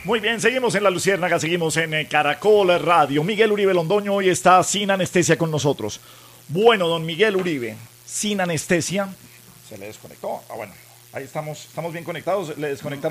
Muy bien, seguimos en La Luciérnaga, seguimos en Caracol Radio. Miguel Uribe Londoño hoy está sin anestesia con nosotros. Bueno, don Miguel Uribe, sin anestesia. Se le desconectó. Ah, bueno, ahí estamos bien conectados. Le desconectaron